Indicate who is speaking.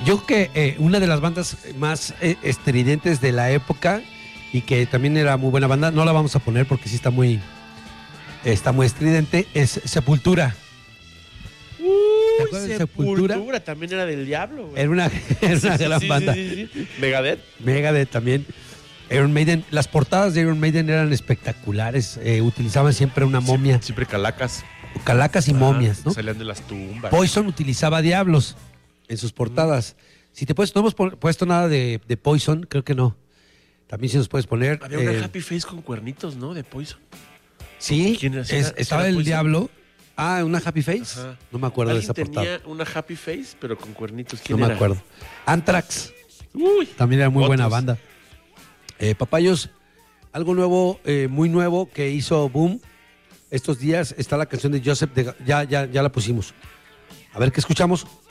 Speaker 1: Yo creo que una de las bandas más estridentes de la época y que también era muy buena banda, no la vamos a poner porque sí está muy estridente, es Sepultura. ¿Te acuerdas de
Speaker 2: Sepultura también era del diablo, güey.
Speaker 1: Era una gran banda.
Speaker 2: Sí. Megadeth
Speaker 1: También. Iron Maiden, las portadas de Iron Maiden eran espectaculares. Utilizaban siempre una momia.
Speaker 2: Siempre
Speaker 1: Calacas y momias, ¿no?
Speaker 2: Salían de las tumbas.
Speaker 1: Poison utilizaba diablos en sus portadas. Si te puedes, no hemos puesto nada de Poison, creo que no. También si nos puedes poner.
Speaker 2: Había una Happy Face con cuernitos, ¿no? De Poison.
Speaker 1: Sí,
Speaker 2: ¿Quién era?
Speaker 1: estaba el
Speaker 2: Poison?
Speaker 1: Diablo. Ah, una Happy Face.
Speaker 2: Ajá.
Speaker 1: No me acuerdo de esa
Speaker 2: Alguien
Speaker 1: portada.
Speaker 2: tenía una Happy Face, pero con cuernitos.
Speaker 1: No
Speaker 2: ¿Quién
Speaker 1: me
Speaker 2: era?
Speaker 1: acuerdo. Anthrax.
Speaker 2: Uy,
Speaker 1: También era muy
Speaker 2: otros.
Speaker 1: buena banda. Papayos, algo nuevo, muy nuevo que hizo boom estos días. Está la canción de Joseph. Ya la pusimos. A ver qué escuchamos.